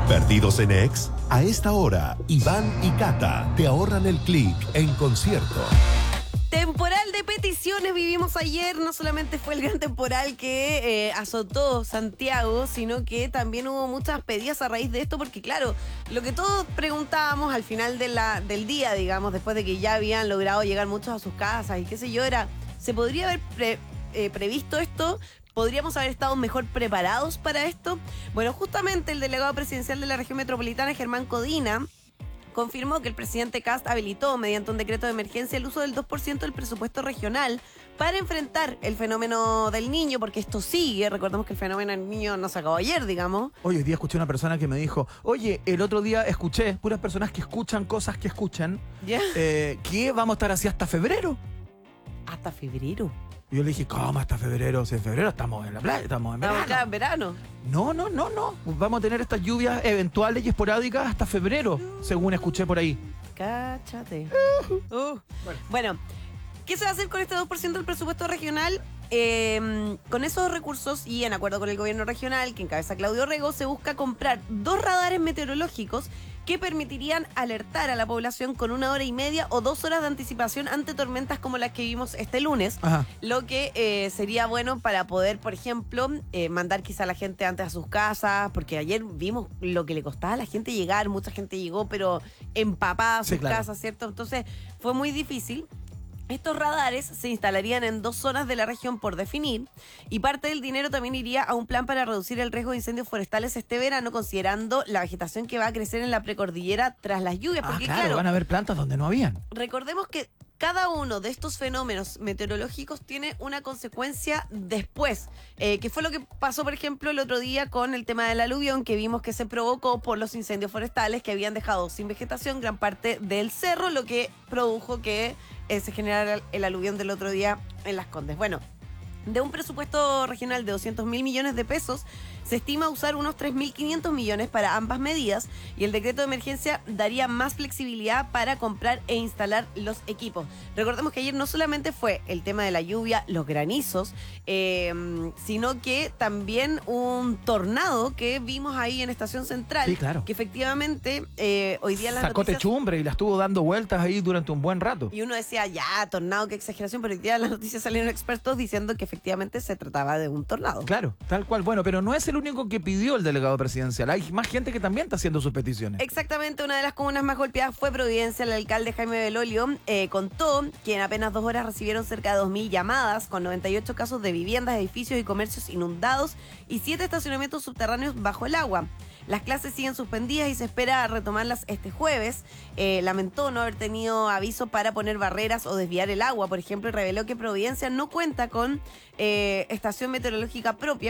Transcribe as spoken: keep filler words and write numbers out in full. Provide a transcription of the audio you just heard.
¿Perdidos en Ex? A esta hora, Iván y Cata te ahorran el clic en concierto. Temporal de peticiones vivimos ayer. No solamente fue el gran temporal que eh, azotó Santiago, sino que también hubo muchas pedidas a raíz de esto, porque claro, lo que todos preguntábamos al final de la, del día, digamos, después de que ya habían logrado llegar muchos a sus casas y qué sé yo, era, ¿se podría haber pre, eh, previsto esto? ¿Podríamos haber estado mejor preparados para esto? Bueno, justamente el delegado presidencial de la región metropolitana, Germán Codina, confirmó que el presidente Kast habilitó mediante un decreto de emergencia el uso del dos por ciento del presupuesto regional para enfrentar el fenómeno del niño, porque esto sigue. Recordemos que el fenómeno del niño no se acabó ayer, digamos. Hoy, hoy día escuché una persona que me dijo, oye, el otro día escuché, puras personas que escuchan cosas que escuchan, ¿Ya? eh, que vamos a estar así hasta febrero. Hasta febrero. Y yo le dije, ¿cómo hasta febrero? Si en febrero estamos en la playa, estamos en verano. Estamos acá en verano. No, no, no, no. Vamos a tener estas lluvias eventuales y esporádicas hasta febrero, según escuché por ahí. Cáchate. Uh. Bueno. bueno, ¿qué se va a hacer con este dos por ciento del presupuesto regional? Eh, con esos recursos y en acuerdo con el gobierno regional que encabeza Claudio Rego, se busca comprar dos radares meteorológicos que permitirían alertar a la población con una hora y media o dos horas de anticipación ante tormentas como las que vimos este lunes. Ajá. Lo que eh, sería bueno para poder, por ejemplo, eh, mandar quizá a la gente antes a sus casas, porque ayer vimos lo que le costaba a la gente llegar, mucha gente llegó pero empapada a sus Sí, claro. casas, ¿cierto? Entonces fue muy difícil. Estos radares se instalarían en dos zonas de la región por definir y parte del dinero también iría a un plan para reducir el riesgo de incendios forestales este verano, considerando la vegetación que va a crecer en la precordillera tras las lluvias. Ah, Porque claro, claro, van a haber plantas donde no habían. recordemos que cada uno de estos fenómenos meteorológicos tiene una consecuencia después, eh, que fue lo que pasó, por ejemplo, el otro día con el tema del aluvión, que vimos que se provocó por los incendios forestales que habían dejado sin vegetación gran parte del cerro, lo que produjo que eh, se generara el, el aluvión del otro día en Las Condes. Bueno, de un presupuesto regional de doscientos mil millones de pesos, se estima usar unos tres mil quinientos millones para ambas medidas y el decreto de emergencia daría más flexibilidad para comprar e instalar los equipos. Recordemos que ayer no solamente fue el tema de la lluvia, los granizos, eh, sino que también un tornado que vimos ahí en Estación Central. Sí, claro. Que efectivamente eh, hoy día las Sacó noticias... techumbre y la estuvo dando vueltas ahí durante un buen rato. Y uno decía, ya, tornado, qué exageración, pero hoy día en las noticias salieron expertos diciendo que efectivamente se trataba de un tornado. Claro, tal cual. Bueno, pero no es el único que pidió el delegado presidencial. Hay más gente que también está haciendo sus peticiones. Exactamente, una de las comunas más golpeadas fue Providencia. El alcalde Jaime Belolio eh, contó que en apenas dos horas recibieron cerca de dos mil llamadas, con noventa y ocho casos de viviendas, edificios y comercios inundados y siete estacionamientos subterráneos bajo el agua. Las clases siguen suspendidas y se espera retomarlas este jueves. Eh, lamentó no haber tenido aviso para poner barreras o desviar el agua, por ejemplo, y reveló que Providencia no cuenta con eh, estación meteorológica propia,